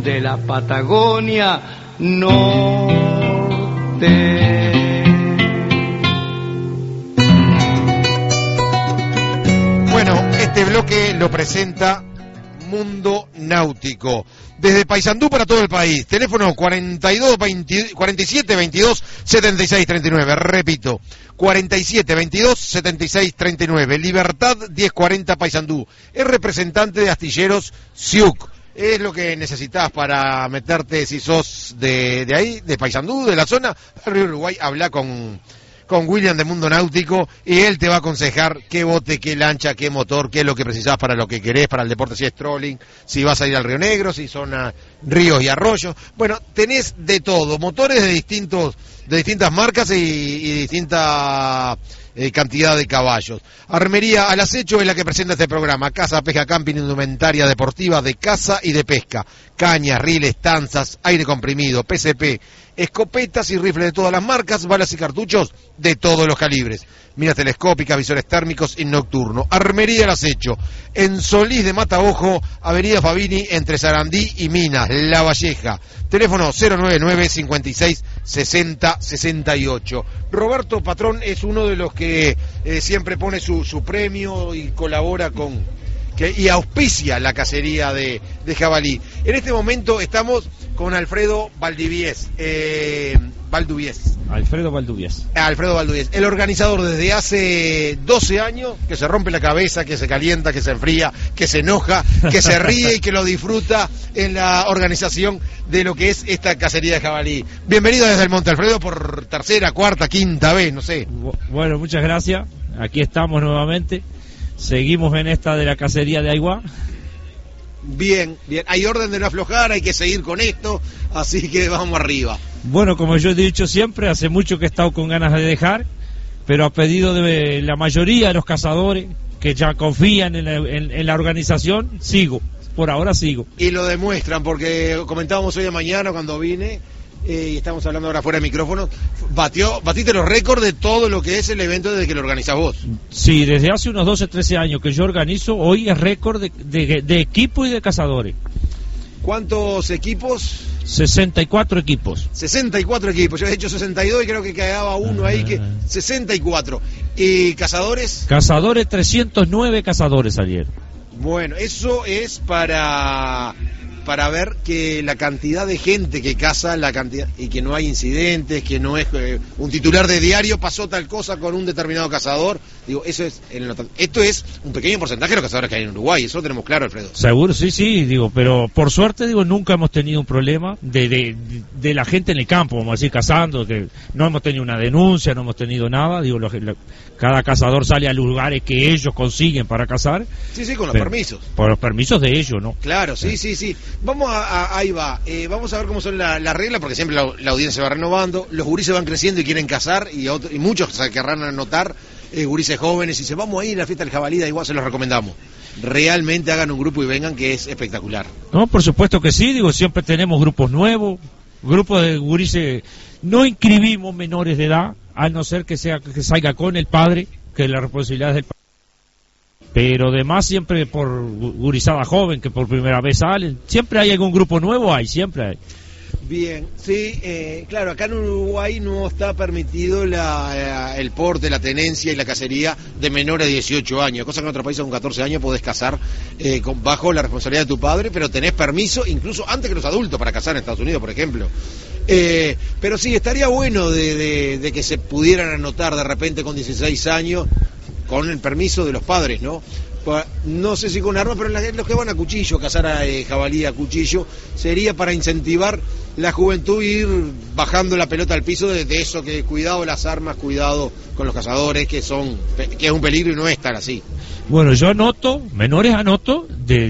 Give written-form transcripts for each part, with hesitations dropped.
de la Patagonia Norte. Bueno, este bloque lo presenta Mundo Náutico. Desde Paysandú para todo el país. Teléfono 47 22 76 39. Repito, 47 22 76 39. Libertad 1040 Paysandú. Es representante de Astilleros Siuc. Es lo que necesitas para meterte, si sos de ahí, de Paysandú, de la zona, Río Uruguay. Habla con William de Mundo Náutico y él te va a aconsejar qué bote, qué lancha, qué motor, qué es lo que precisás para lo que querés, para el deporte, si es trolling, si vas a ir al Río Negro, si son ríos y arroyos. Bueno, tenés de todo, motores de distintas marcas y distinta cantidad de caballos. Armería Al Acecho es la que presenta este programa. Caza, pesca, camping, indumentaria deportiva de caza y de pesca. Cañas, riles, tanzas, aire comprimido, PCP, escopetas y rifles de todas las marcas, balas y cartuchos de todos los calibres. Miras telescópicas, visores térmicos y nocturno. Armería Al Acecho, en Solís de Mataojo, Avenida Fabini, entre Sarandí y Minas, La Valleja. Teléfono 099 56 60 68. Roberto Patrón es uno de los que siempre pone su premio y colabora y auspicia la cacería de jabalí. En este momento estamos con Alfredo Valduvies. Alfredo Valduvies, el organizador desde hace 12 años, que se rompe la cabeza, que se calienta, que se enfría, que se enoja, que se ríe y que lo disfruta en la organización de lo que es esta cacería de jabalí. Bienvenido desde el Monte, Alfredo, por tercera, cuarta, quinta vez, no sé. Bueno, muchas gracias. Aquí estamos nuevamente. Seguimos en esta de la cacería de Aiguá. Bien, hay orden de no aflojar, hay que seguir con esto, así que vamos arriba. Bueno, como yo he dicho siempre, hace mucho que he estado con ganas de dejar, pero a pedido de la mayoría de los cazadores que ya confían en la organización, sigo, por ahora sigo. Y lo demuestran, porque comentábamos hoy de mañana cuando vine, y estamos hablando ahora fuera de micrófono, batiste los récords de todo lo que es el evento desde que lo organizás vos. Sí, desde hace unos 12, 13 años que yo organizo, hoy es récord de equipo y de cazadores. ¿Cuántos equipos? 64 equipos. 64 equipos, yo he hecho 62 y creo que quedaba uno ahí, que 64. ¿Y cazadores? Cazadores, 309 cazadores salieron. Bueno, eso es para ver que la cantidad de gente que caza, la cantidad, y que no hay incidentes, que no es un titular de diario pasó tal cosa con un determinado cazador. Digo, eso es esto es un pequeño porcentaje de los cazadores que hay en Uruguay, eso lo tenemos claro, Alfredo. Seguro, sí, digo, pero por suerte, digo, nunca hemos tenido un problema de la gente en el campo, vamos a decir, cazando, que no hemos tenido una denuncia, no hemos tenido nada, digo, cada cazador sale a lugares que ellos consiguen para cazar. Sí, con los permisos. Por los permisos de ellos, ¿no? Claro, sí. Vamos ahí va, vamos a ver cómo son las reglas, porque siempre la audiencia va renovando, los gurises van creciendo y quieren cazar, y muchos querrán anotar, gurises jóvenes, y dicen, vamos a ir a la fiesta del jabalí, da igual, se los recomendamos. Realmente hagan un grupo y vengan, que es espectacular. No, por supuesto que sí, digo, siempre tenemos grupos nuevos, grupos de gurises, no inscribimos menores de edad, a no ser que salga con el padre, que la responsabilidad es del padre. Pero además siempre por gurizada joven que por primera vez salen, siempre hay algún grupo nuevo, siempre hay. Bien, sí, claro, acá en Uruguay no está permitido el porte, la tenencia y la cacería de menores de 18 años, cosa que en otros países con 14 años podés cazar bajo la responsabilidad de tu padre, pero tenés permiso incluso antes que los adultos para cazar en Estados Unidos, por ejemplo. Pero sí, estaría bueno de que se pudieran anotar de repente con 16 años, con el permiso de los padres, ¿no? No sé si con armas, pero los que van a cuchillo, cazar a jabalí a cuchillo, sería para incentivar la juventud y ir bajando la pelota al piso de eso, que cuidado las armas, cuidado con los cazadores, que es un peligro y no es tan así. Bueno, yo anoto, menores anoto,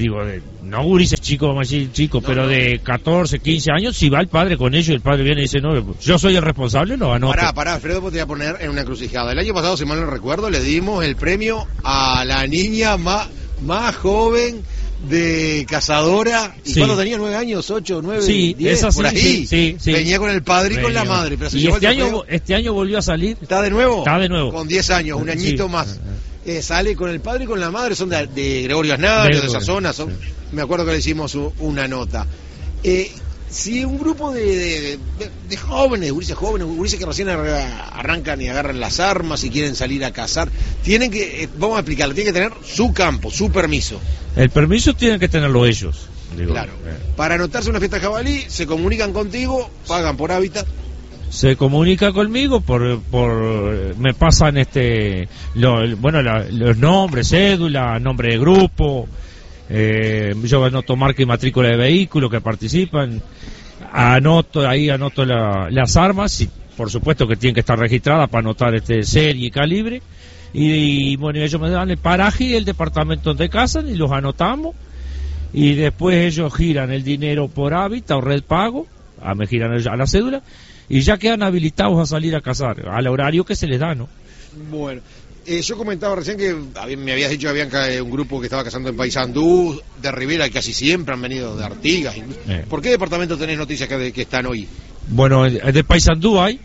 no gurises chicos, vamos a decir chicos, no, pero de 14, 15 años, si va el padre con ellos y el padre viene y dice, no, yo soy el responsable, lo anoto. Pará, Alfredo, te voy a poner en una encrucijada. El año pasado, si mal no recuerdo, le dimos el premio a la niña más joven de cazadora. ¿Y sí. ¿Cuándo tenía? 9 años? ¿8, 9, sí, 10? Así, por ahí. Sí. Venía con el padre y con la madre. Pero y este año volvió a salir. ¿Está de nuevo? Está de nuevo. Con 10 años, un añito más. Sale con el padre y con la madre, son de Gregorio Aznario, de esa zona, me acuerdo que le hicimos una nota. Si un grupo de jóvenes, gurises que recién arrancan y agarran las armas y quieren salir a cazar, tienen que, vamos a explicarlo, tienen que tener su campo, su permiso. El permiso tienen que tenerlo ellos. Digo, claro. Para anotarse una fiesta jabalí, se comunican contigo, pagan por hábitat. Se comunica conmigo me pasan los nombres, cédula, nombre de grupo, yo anoto marca y matrícula de vehículos que participan, anoto las armas, y por supuesto que tienen que estar registradas para anotar serie y calibre, y bueno, ellos me dan el paraje y el departamento donde cazan y los anotamos, y después ellos giran el dinero por hábitat o red pago, me giran a la cédula, y ya quedan habilitados a salir a cazar, al horario que se les da, ¿no? Bueno, yo comentaba recién que me habías dicho que había un grupo que estaba cazando en Paysandú, de Rivera, casi siempre han venido de Artigas. ¿Por qué departamento tenés noticias que están hoy? Bueno, de Paysandú hay,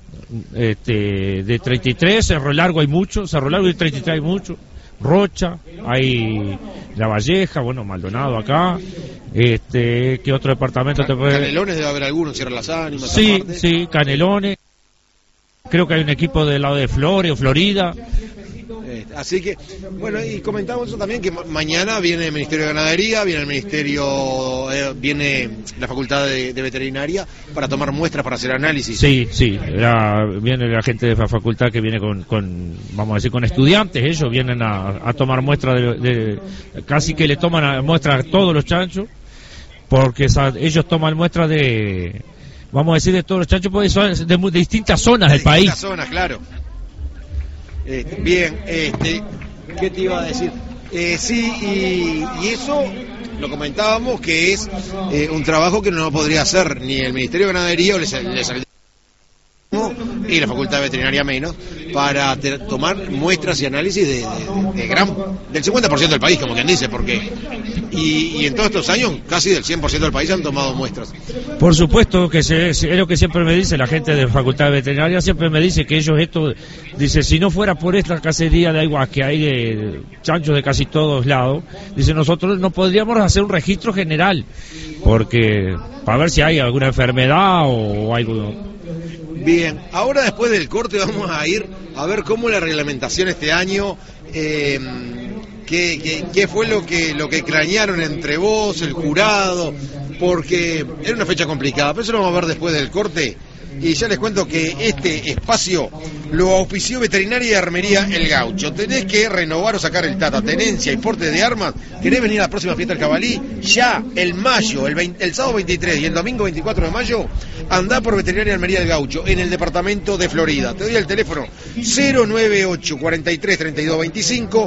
de 33, Cerro Largo hay mucho, Cerro Largo y 33 hay mucho, Rocha, hay La Valleja, bueno, Maldonado acá, ¿qué otro departamento te puede...? Canelones debe haber alguno, Sierra Las Ánimas. Sí, Canelones, creo que hay un equipo del lado de Flores o Florida. Así que, bueno, y comentamos eso también, que mañana viene el Ministerio de Ganadería, viene el Ministerio, viene la Facultad de Veterinaria para tomar muestras, para hacer análisis. Sí, viene la gente de la facultad que viene con vamos a decir, con estudiantes, ellos vienen a tomar muestras casi que le toman muestras a todos los chanchos, porque ellos toman muestras vamos a decir, de todos los chanchos, porque son de distintas zonas del país. Distintas zonas, claro. Bien, ¿qué te iba a decir? Sí, y eso lo comentábamos, que es un trabajo que no podría hacer ni el Ministerio de Ganadería o y la Facultad de Veterinaria menos, para tomar muestras y análisis del 50% del país, como quien dice, porque y en todos estos años casi del 100% del país han tomado muestras. Por supuesto que es lo que siempre me dice la gente de Facultad de Veterinaria, siempre me dice que ellos dice, si no fuera por esta cacería de aguas que hay de chanchos de casi todos lados, dice, nosotros no podríamos hacer un registro general, porque para ver si hay alguna enfermedad o algo. Bien, ahora después del corte vamos a ir a ver cómo la reglamentación este año, qué fue lo que cranearon entre vos, el jurado, porque era una fecha complicada, pero eso lo vamos a ver después del corte. Y ya les cuento que este espacio lo auspició Veterinaria y Armería El Gaucho. Tenés que renovar o sacar el tata, tenencia y porte de armas. ¿Querés venir a la próxima fiesta del jabalí? Ya, el sábado 23 y el domingo 24 de mayo, andá por Veterinaria y Armería El Gaucho, en el departamento de Florida. Te doy el teléfono 098 43 32 25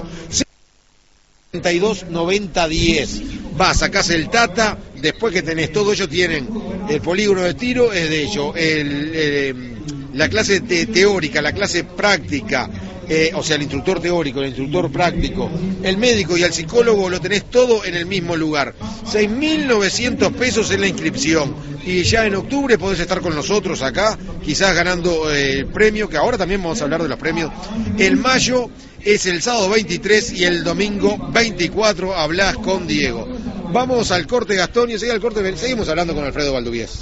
32 90 10. Vas, sacás el tata, después que tenés todo, ellos tienen el polígono de tiro, es de ellos, la clase teórica, la clase práctica, o sea, el instructor teórico, el instructor práctico, el médico y el psicólogo, lo tenés todo en el mismo lugar. 6.900 pesos en la inscripción, y ya en octubre podés estar con nosotros acá, quizás ganando el premio, que ahora también vamos a hablar de los premios. El mayo es el sábado 23 y el domingo 24 hablás con Diego. Vamos al corte, Gastón, y enseguida al corte seguimos hablando con Alfredo Valduvies.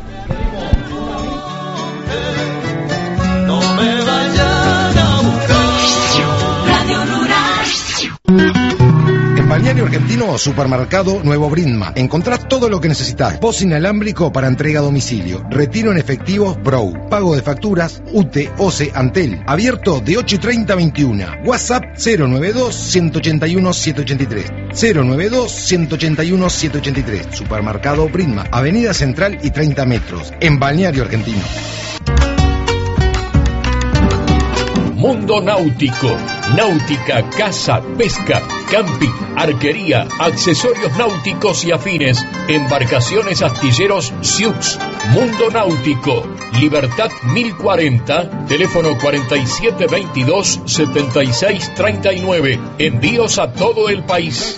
No me vayan a buscar. Radio Rural. En Balneario Argentino, Supermercado Nuevo Brindma. Encontrás todo lo que necesitas. Post inalámbrico para entrega a domicilio. Retiro en efectivo, Brow. Pago de facturas, UTE, OCE, Antel. Abierto de 8:30 a 21. WhatsApp 092-181-783. 092-181-783. Supermercado Brindma. Avenida Central y 30 metros. En Balneario Argentino. Mundo Náutico, náutica, caza, pesca, camping, arquería, accesorios náuticos y afines, embarcaciones, astilleros, Siux. Mundo Náutico, Libertad 1040, teléfono 4722-7639, envíos a todo el país.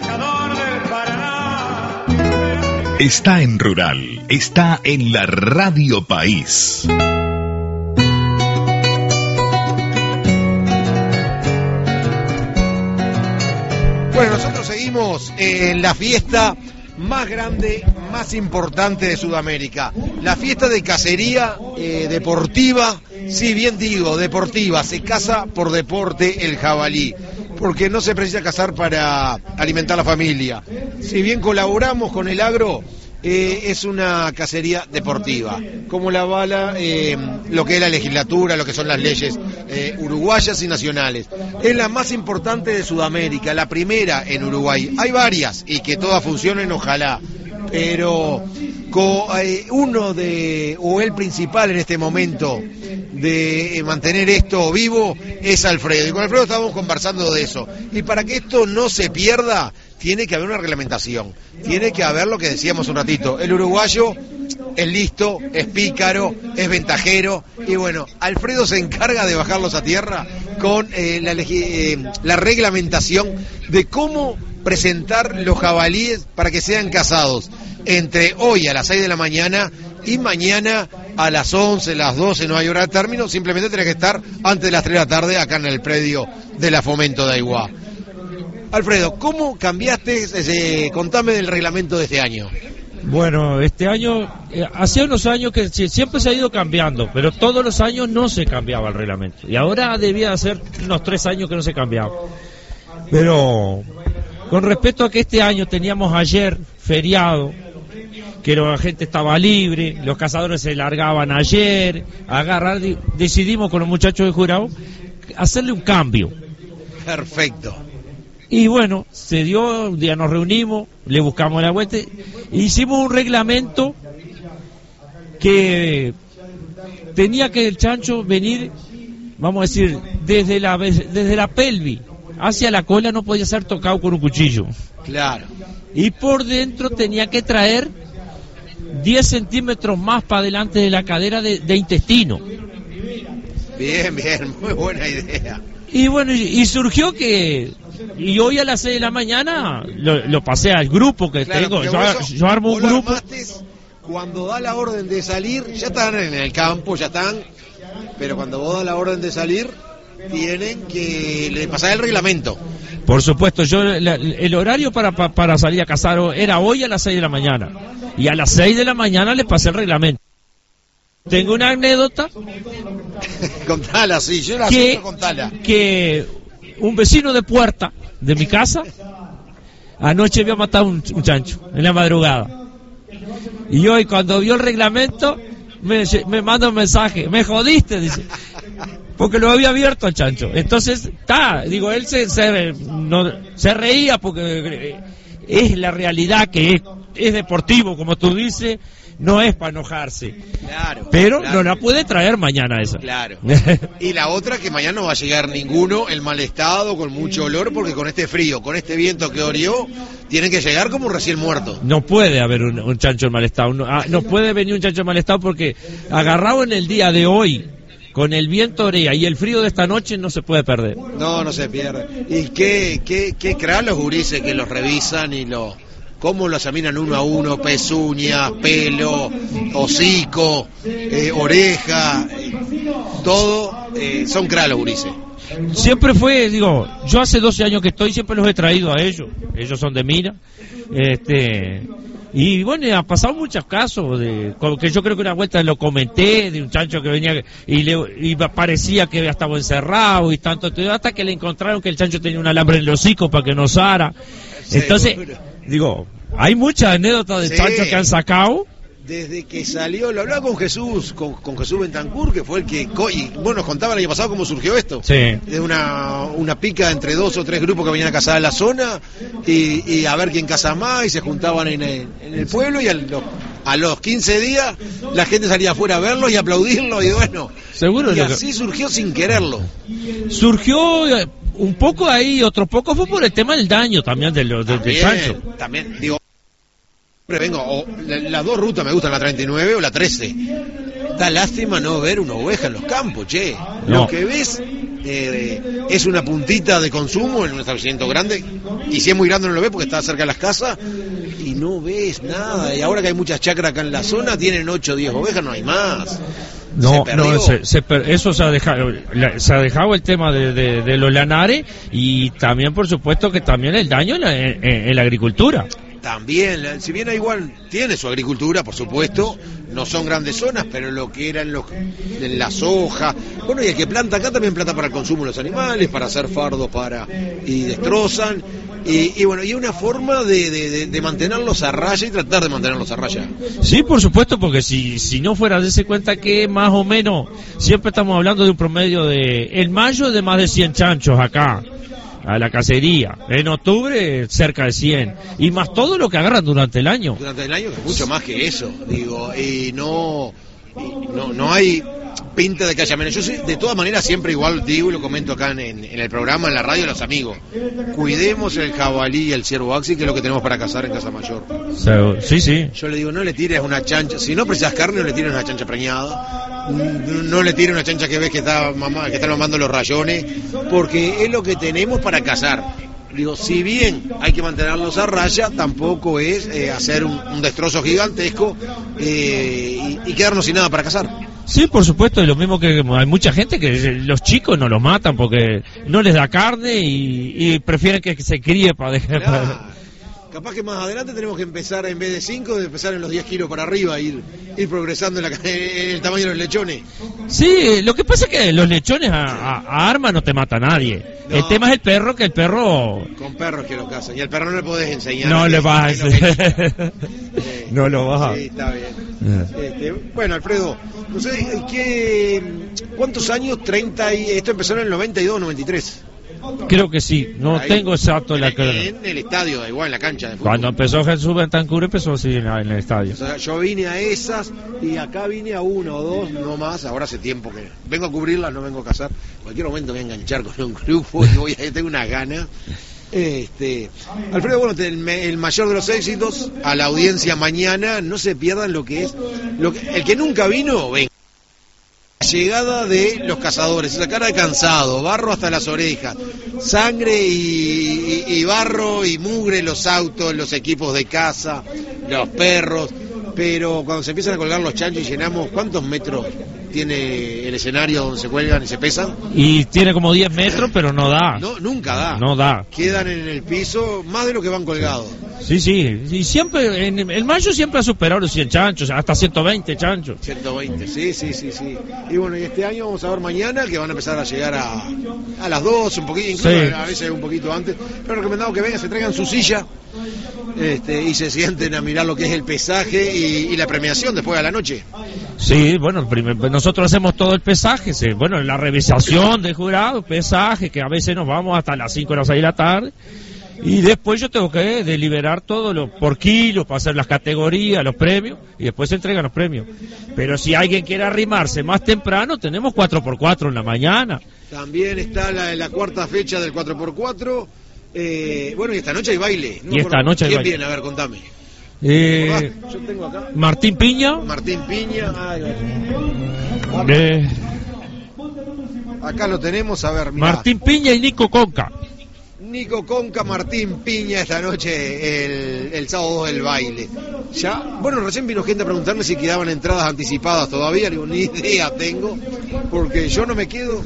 Está en Rural, está en la Radio País. Bueno, nosotros seguimos en la fiesta más grande, más importante de Sudamérica. La fiesta de cacería deportiva, sí, bien digo, deportiva, se caza por deporte el jabalí, porque no se precisa cazar para alimentar a la familia. Si bien colaboramos con el agro, es una cacería deportiva, como la bala lo que es la legislatura, lo que son las leyes uruguayas y nacionales. Es la más importante de Sudamérica, la primera en Uruguay. Hay varias y que todas funcionen, ojalá, pero el principal en este momento de mantener esto vivo es Alfredo, y con Alfredo estábamos conversando de eso, y para que esto no se pierda tiene que haber una reglamentación, tiene que haber lo que decíamos un ratito, el uruguayo es listo, es pícaro, es ventajero, y bueno, Alfredo se encarga de bajarlos a tierra con la reglamentación de cómo presentar los jabalíes para que sean cazados entre hoy a las 6 de la mañana y mañana a las 11, las 12, no hay hora de término, simplemente tenés que estar antes de las 3 de la tarde acá en el predio de la Fomento de Aiguá. Alfredo, ¿cómo cambiaste? Contame del reglamento de este año. Bueno, este año, hace unos años que siempre se ha ido cambiando, pero todos los años no se cambiaba el reglamento. Y ahora debía ser unos 3 años que no se cambiaba. Pero con respecto a que este año teníamos ayer feriado, que la gente estaba libre, los cazadores se largaban ayer, decidimos con los muchachos de jurado hacerle un cambio. Perfecto. Y bueno, se dio, un día nos reunimos, le buscamos la vuelta, e hicimos un reglamento que tenía que el chancho venir, vamos a decir, desde la pelvis hacia la cola, no podía ser tocado con un cuchillo. Claro. Y por dentro tenía que traer 10 centímetros más para adelante de la cadera de intestino. Bien, muy buena idea. Y bueno, y surgió que... Y hoy a las 6 de la mañana lo pasé al grupo que claro, tengo. Yo armo un grupo. Cuando da la orden de salir, ya están en el campo, ya están. Pero cuando vos das la orden de salir, tienen que pasar el reglamento. Por supuesto, el horario para salir a cazar era hoy a las 6 de la mañana. Y a las 6 de la mañana le pasé el reglamento. Tengo una anécdota. Contala, sí, yo la siento, contala. Que un vecino de puerta de mi casa anoche vio matar un chancho en la madrugada. Y hoy cuando vio el reglamento me manda un mensaje, me jodiste, dice, porque lo había abierto al chancho. Entonces, él se reía porque es la realidad, que es deportivo, como tú dices, no es para enojarse. Claro. Pero no la puede traer mañana esa. Claro. Y la otra, que mañana no va a llegar ninguno en mal estado, con mucho olor, porque con este frío, con este viento que orió, tienen que llegar como recién muertos. No puede haber un chancho en mal estado. No puede venir un chancho en mal estado porque agarrado en el día de hoy, con el viento orea y el frío de esta noche, no se puede perder. No se pierde. Y qué crack los gurises que los revisan y cómo lo examinan uno a uno, pezuña, pelo, hocico, oreja, todo, son crack los gurises. Siempre fue, yo hace 12 años que estoy, siempre los he traído a ellos son de Mina, y bueno, han pasado muchos casos, que yo creo que una vuelta lo comenté, de un chancho que venía y parecía que había estado encerrado y tanto, hasta que le encontraron que el chancho tenía un alambre en el hocico para que no osara. Entonces, hay muchas anécdotas de chanchos que han sacado. Desde que salió, lo hablaba con Jesús Bentancur, que fue el que, nos contaba el año pasado cómo surgió esto. Sí. De una pica entre 2 o 3 grupos que venían a cazar en la zona, y a ver quién caza más, y se juntaban en el pueblo, y a los 15 días la gente salía afuera a verlos y aplaudirlos, y bueno, seguro. Y así surgió sin quererlo. Surgió un poco ahí, otro poco fue por el tema del daño también del chancho. También, las dos rutas me gustan, la 39 o la 13. Da lástima no ver una oveja en los campos, che. No. Lo que ves es una puntita de consumo en un establecimiento grande, y si es muy grande no lo ves porque está cerca de las casas, y no ves nada. Y ahora que hay muchas chacras acá en la zona, tienen 8 o 10 ovejas, no hay más. Eso se ha dejado el tema de los lanares, y también por supuesto que también el daño en la agricultura. También, si bien igual tiene su agricultura, por supuesto, no son grandes zonas, pero lo que eran en la soja, bueno, y el que planta acá también planta para el consumo de los animales, para hacer fardo y destrozan, y bueno, y una forma de mantenerlos a raya y tratar de mantenerlos a raya. Sí, por supuesto, porque si no fuera, dése cuenta que más o menos, siempre estamos hablando de un promedio en mayo de más de 100 chanchos acá, a la cacería, en octubre cerca de 100, y más todo lo que agarran durante el año. Durante el año, que es mucho más que eso, digo, y no hay pinta de que haya menos. Yo de todas maneras siempre igual digo y lo comento acá en el programa, en la radio, a los amigos, cuidemos el jabalí y el ciervo axi, que es lo que tenemos para cazar en Casa Mayor. Sí. Yo le digo, no le tires una chancha, si no precisas carne, no le tires una chancha preñada, no le tires una chancha que ves que están mamando los rayones, porque es lo que tenemos para cazar. Digo, si bien hay que mantenerlos a raya, tampoco es hacer un destrozo gigantesco y quedarnos sin nada para cazar. Sí, por supuesto, es lo mismo que hay mucha gente que los chicos no los matan porque no les da carne y prefieren que se críe para dejar. Capaz que más adelante tenemos que empezar, en vez de 5, de empezar en los 10 kilos para arriba, ir progresando en el tamaño de los lechones. Sí, lo que pasa es que los lechones a arma no te mata a nadie. No. El tema es el perro, que el perro... Con perros que lo cazan, y al perro no le podés enseñar. No le vas a enseñar. No lo vas a... Sí, está bien. Bueno, Alfredo, no sé, ¿cuántos años? 30 y... Esto empezó en el 92, 93. Creo que sí, no ahí, tengo exacto la cara. En el estadio, igual en la cancha de fútbol. Cuando empezó Jesús Bentancur empezó así en el estadio. O sea, yo vine a esas y acá vine a 1 o 2, no más. Ahora hace tiempo que vengo a cubrirlas, no vengo a cazar. En cualquier momento voy a enganchar con un grupo y tengo unas ganas. Alfredo, bueno, el mayor de los éxitos a la audiencia mañana. No se pierdan lo que es el que nunca vino, venga. Llegada de los cazadores, esa cara de cansado, barro hasta las orejas, sangre y barro y mugre, los autos, los equipos de caza, los perros, pero cuando se empiezan a colgar los chanchos y llenamos, ¿cuántos metros tiene el escenario donde se cuelgan y se pesan? Y tiene como 10 metros, pero no da. No, nunca da. No da. Quedan en el piso más de lo que van colgados. Sí. Y siempre, el mayo siempre ha superado los 100 chanchos, hasta 120 chanchos. 120, sí. Y bueno, y este año vamos a ver mañana que van a empezar a llegar a las 2, un poquito, incluso a veces un poquito antes. Pero recomendado que vengan, se traigan su silla y se sienten a mirar lo que es el pesaje y la premiación después de la noche. Sí, bueno, nosotros hacemos todo el pesaje, bueno, la revisación del jurado, pesaje, que a veces nos vamos hasta las 5 o las 6 de la tarde. Y después yo tengo que deliberar todo por kilo, para hacer las categorías, los premios, y después se entregan los premios. Pero si alguien quiere arrimarse más temprano, tenemos 4x4 en la mañana. También está la cuarta fecha del 4x4. Bueno, y esta noche hay baile. Y esta noche hay baile. ¿Quién viene? A ver, contame. Yo tengo acá. Martín Piña. Acá lo tenemos, a ver, mirá. Martín Piña y Nico Conca. Nico Conca, Martín Piña esta noche, el sábado del baile. Ya, bueno, recién vino gente a preguntarme si quedaban entradas anticipadas todavía, digo, ni idea tengo, porque yo no me quedo,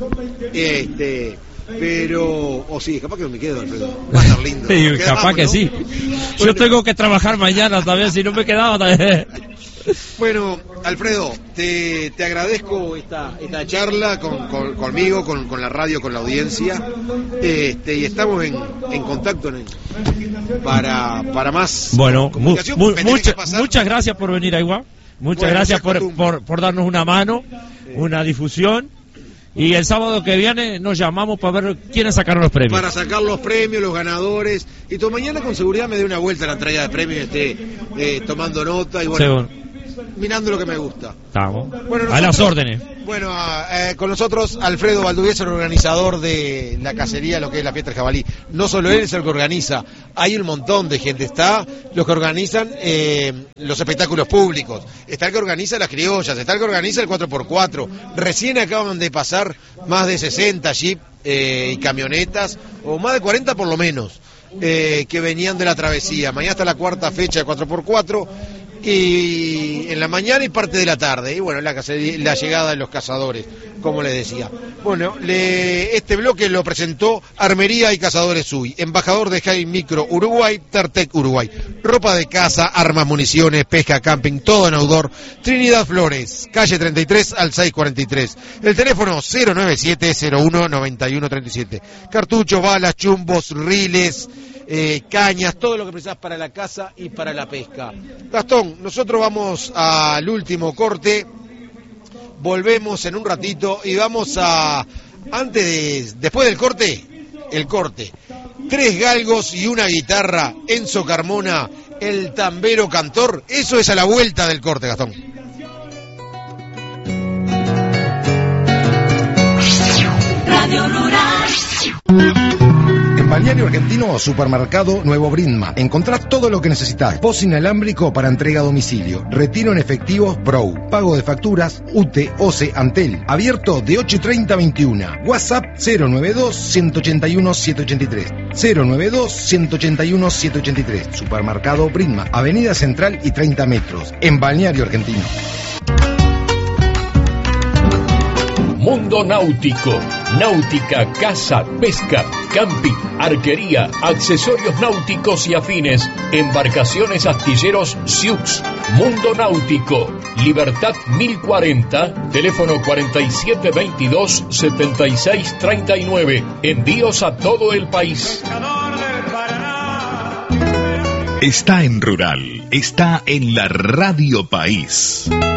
pero, sí, capaz que no me quedo, Alfredo, va a estar lindo. Sí, capaz que ¿no? Sí. Yo tengo que trabajar mañana también, si no me quedaba también. Bueno, Alfredo, te agradezco esta charla conmigo, con la radio, con la audiencia, y estamos en contacto para más. Bueno, muchas gracias por venir a Iguá, muchas gracias por darnos una mano, una difusión. Y el sábado que viene nos llamamos para ver quiénes sacaron los premios. Para sacar los premios, los ganadores. Y tú mañana con seguridad me dé una vuelta a la entrega de premios y esté tomando nota y bueno, mirando lo que me gusta. Estamos. Bueno, a las órdenes. Bueno, con nosotros Alfredo Valduvies, el organizador de la cacería, lo que es la fiesta del jabalí. No solo él es el que organiza, hay un montón de gente. Está los que organizan los espectáculos públicos, está el que organiza las criollas, está el que organiza el 4x4. Recién acaban de pasar más de 60 jeep y camionetas, o más de 40 por lo menos, que venían de la travesía. Mañana está la cuarta fecha de 4x4. y en la mañana y parte de la tarde. Y bueno, la llegada de los cazadores, como les decía. Bueno, este bloque lo presentó Armería y Cazadores UI, embajador de Jaime Micro Uruguay, Tertec Uruguay. Ropa de caza, armas, municiones, pesca, camping, todo en outdoor. Trinidad Flores, calle 33 al 643. El teléfono 097-01-9137. Cartuchos, balas, chumbos, riles, cañas, todo lo que precisás para la caza y para la pesca. Gastón, nosotros vamos al último corte, volvemos en un ratito y vamos a, después del corte, el corte. 3 galgos y una guitarra, Enzo Carmona, el tambero cantor, eso es a la vuelta del corte, Gastón. Radio Rural. En Balneario Argentino, Supermercado Nuevo Brindma. Encontrás todo lo que necesitas. Post inalámbrico para entrega a domicilio. Retiro en efectivo Pro. Pago de facturas UTE, OCE, Antel. Abierto de 8:30 a 21. WhatsApp 092-181-783. 092-181-783. Supermercado Brindma. Avenida Central y 30 metros. En Balneario Argentino. Mundo Náutico, náutica, caza, pesca, camping, arquería, accesorios náuticos y afines, embarcaciones, astilleros, Siux. Mundo Náutico, Libertad 1040, teléfono 4722-7639, envíos a todo el país. Está en Rural, está en la Radio País.